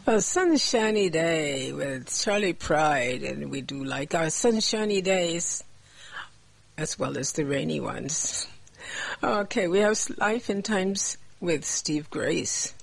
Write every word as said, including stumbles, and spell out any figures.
A sunshiny day with Charlie Pride, and we do like our sunshiny days as well as the rainy ones. Okay, we have Life in Times with Steve Grace.